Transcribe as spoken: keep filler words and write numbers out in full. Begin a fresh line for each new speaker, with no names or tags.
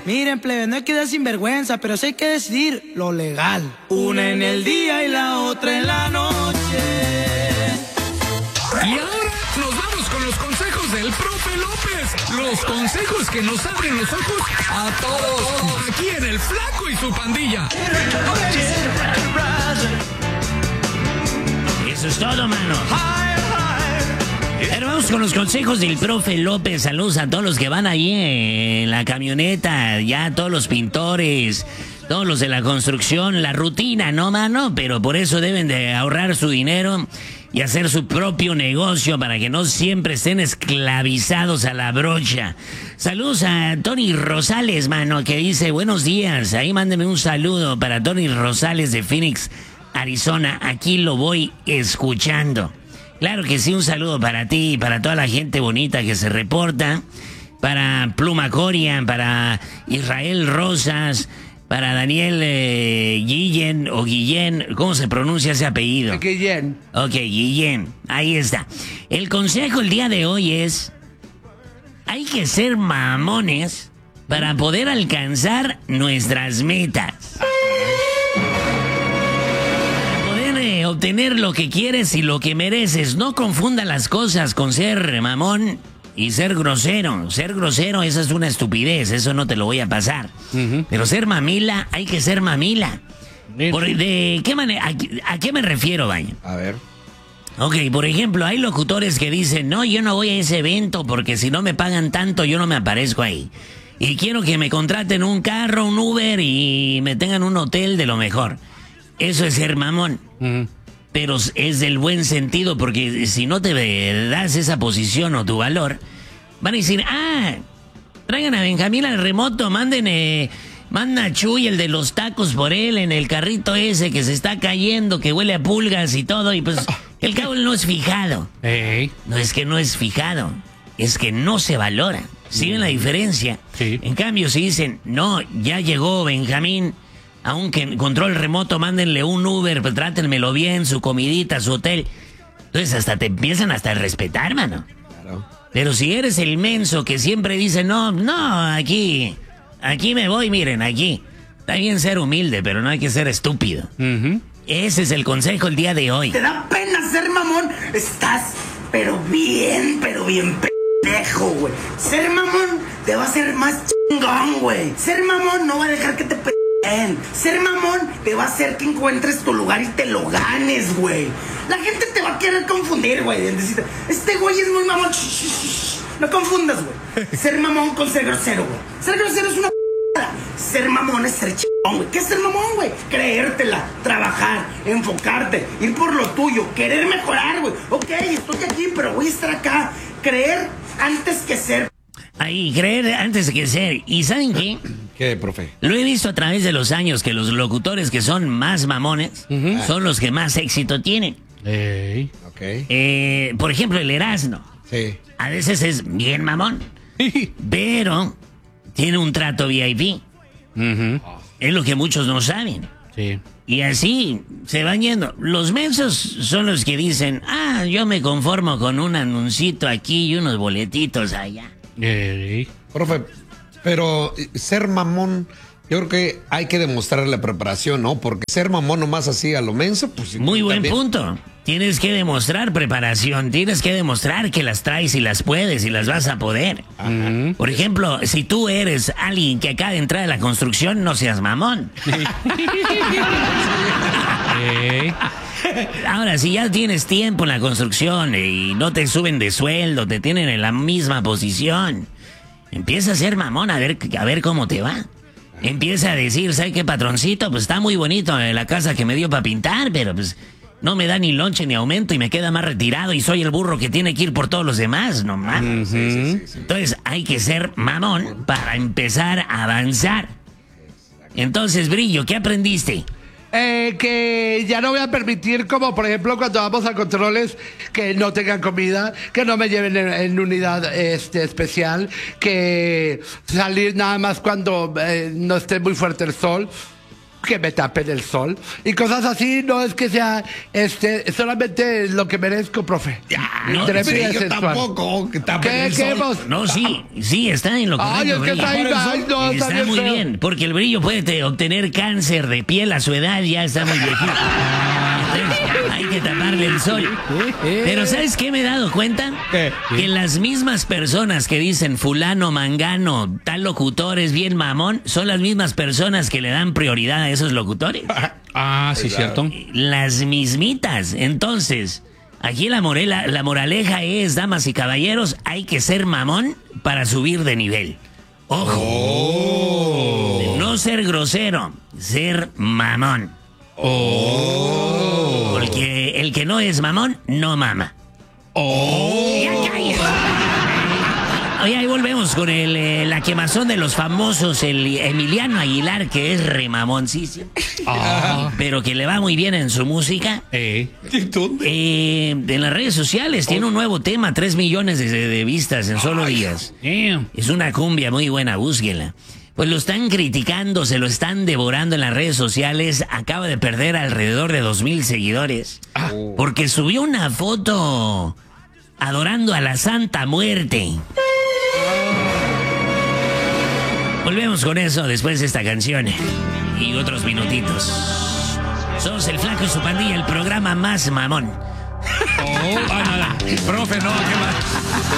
Miren, plebe, no hay que dar sinvergüenza, pero sí hay que decidir lo legal. Una en el día y la otra en la noche.
Y ahora nos vamos con los consejos del profe López. Los consejos que nos abren los ojos a todos. Aquí en El Flaco y su pandilla.
Eso es todo, mano. Pero vamos con los consejos del profe López. Saludos a todos los que van ahí en la camioneta, ya todos los pintores, todos los de la construcción, la rutina, ¿no, mano? Pero por eso deben de ahorrar su dinero y hacer su propio negocio para que no siempre estén esclavizados a la brocha. Saludos a Tony Rosales, mano, que dice, buenos días. Ahí mándeme un saludo para Tony Rosales de Phoenix, Arizona. Aquí lo voy escuchando. Claro que sí, un saludo para ti y para toda la gente bonita que se reporta. Para Pluma Coria, para Israel Rosas, para Daniel eh, Guillén o Guillén. ¿Cómo se pronuncia ese apellido?
Guillén.
Ok, Guillén. Ahí está. El consejo el día de hoy es... hay que ser mamones para poder alcanzar nuestras metas. Obtener lo que quieres y lo que mereces. No confunda las cosas con ser mamón y ser grosero. Ser grosero, esa es una estupidez, eso no te lo voy a pasar. Uh-huh. Pero ser mamila, hay que ser mamila. Por, ¿de qué manera? A, ¿A qué me refiero, Baño?
A ver.
Ok, por ejemplo, hay locutores que dicen, no, yo no voy a ese evento porque si no me pagan tanto, yo no me aparezco ahí. Y quiero que me contraten un carro, un Uber y me tengan un hotel de lo mejor. Eso es ser mamón. Uh-huh. Pero es del buen sentido, porque si no te das esa posición o tu valor, van a decir, ah, traigan a Benjamín al remoto, manden, eh, manda a Chuy, el de los tacos, por él, en el carrito ese que se está cayendo, que huele a pulgas y todo, y pues el cabo no es fijado. Hey. No es que no es fijado, es que no se valora. ¿Sí ven la diferencia? Sí. En cambio, si dicen, no, ya llegó Benjamín, aunque en control remoto, mándenle un Uber, pues trátenmelo bien, su comidita, su hotel. Entonces hasta te empiezan hasta a respetar, mano. Claro. Pero si eres el menso que siempre dice, no, no, aquí, aquí me voy, miren, aquí. Está bien ser humilde, pero no hay que ser estúpido. Uh-huh. Ese es el consejo el día de hoy.
¿Te da pena ser mamón? Estás, pero bien, pero bien pendejo, güey. Ser mamón te va a hacer más chingón, güey. Ser mamón no va a dejar que te pe... Ser mamón te va a hacer que encuentres tu lugar y te lo ganes, güey. La gente te va a querer confundir, güey. Decir, este güey es muy mamón. Shh, shh, shh. No confundas, güey. Ser mamón con ser grosero, güey. Ser grosero es una p***. Ser mamón es ser chingón, güey. ¿Qué es ser mamón, güey? Creértela, trabajar, enfocarte, ir por lo tuyo, querer mejorar, güey. Ok, estoy aquí, pero voy a estar acá. Creer antes que ser.
Ahí, creer antes que ser. ¿Y saben qué?
¿Qué, profe?
Lo he visto a través de los años que los locutores que son más mamones uh-huh. son los que más éxito tienen.
Hey. Okay.
Eh, por ejemplo, el Erasmo.
Sí.
A veces es bien mamón, pero tiene un trato V I P. Uh-huh. Es lo que muchos no saben. Sí. Y así se van yendo. Los mensos son los que dicen, ah, yo me conformo con un anuncito aquí y unos boletitos allá.
Hey. Profe, pero ser mamón, yo creo que hay que demostrar la preparación, ¿no? Porque ser mamón nomás así a lo menso, pues...
Muy buen
también...
punto. Tienes que demostrar preparación, tienes que demostrar que las traes y las puedes y las vas a poder. Ajá. Por ejemplo, si tú eres alguien que acaba de entrar a la construcción, no seas mamón. Sí. Ahora, si ya tienes tiempo en la construcción y no te suben de sueldo, te tienen en la misma posición, empieza a ser mamón a ver, a ver cómo te va. Empieza a decir, ¿sabes qué, patroncito? Pues está muy bonito la casa que me dio para pintar, pero pues no me da ni lonche ni aumento y me queda más retirado y soy el burro que tiene que ir por todos los demás, no mames. Sí, sí, sí, sí. Entonces hay que ser mamón para empezar a avanzar. Entonces, Brillo, ¿qué aprendiste?
Eh, que ya no voy a permitir, como por ejemplo cuando vamos a controles, que no tengan comida, que no me lleven en, en unidad este, especial, que salir nada más cuando eh, no esté muy fuerte el sol. que me tapen el sol y cosas así. No es que sea este solamente lo que merezco, profe.
no,
Intrépida
Sí, yo
sexual.
tampoco. Que tapen
¿Qué,
el
qué
sol.
hemos?
No, sí, sí, está en lo correcto.
Ay, es que
Brillo.
está ahí, ay, no, está
Está
bien
muy
feo.
bien, porque el brillo puede te- obtener cáncer de piel a su edad, ya está muy viejito. Entonces, hay que taparle el sol. Pero ¿sabes qué me he dado cuenta?
¿Qué?
Que las mismas personas que dicen fulano, mangano, tal locutor es bien mamón, son las mismas personas que le dan prioridad a esos locutores.
Ah, sí, cierto.
Las mismitas. Entonces, aquí la, morela, la moraleja es, damas y caballeros, hay que ser mamón para subir de nivel. Ojo. No ser grosero, ser mamón. Porque el que no es mamón, no mama. Ya cállate. Oye, ahí volvemos con el, eh, la quemazón de los famosos, el Emiliano Aguilar, que es remamoncísimo,
Ah,
pero que le va muy bien en su música.
eh.
¿Dónde?
Eh, en las redes sociales tiene un nuevo tema, tres millones de, de vistas en solo días.
Damn.
Es una cumbia muy buena, búsquela. Pues lo están criticando, se lo están devorando en las redes sociales. Acaba de perder alrededor de dos mil seguidores. Porque subió una foto adorando a la Santa Muerte. Volvemos con eso después de esta canción y otros minutitos. Somos el Flaco y su pandilla, el programa más mamón.
Oh, ah, nada. Profe, no, qué mal.